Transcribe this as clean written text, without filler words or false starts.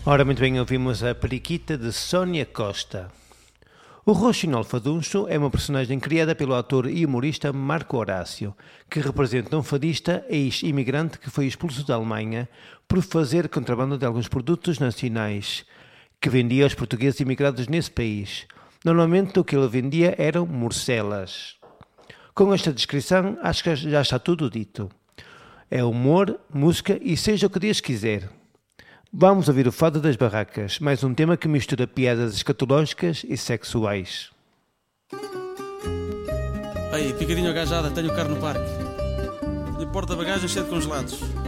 Ora, muito bem, ouvimos a periquita de Sónia Costa. O Roxinol Fadunço é uma personagem criada pelo ator e humorista Marco Horácio, que representa um fadista ex-imigrante que foi expulso da Alemanha por fazer contrabando de alguns produtos nacionais, que vendia aos portugueses imigrados nesse país. Normalmente o que ele vendia eram morcelas. Com esta descrição, acho que já está tudo dito. É humor, música e seja o que Deus quiser. Vamos ouvir o Fado das Barracas, mais um tema que mistura piadas escatológicas e sexuais. Ei, picadinho agajada, tenho carro no parque. Tenho porta-bagagens cheio de congelados.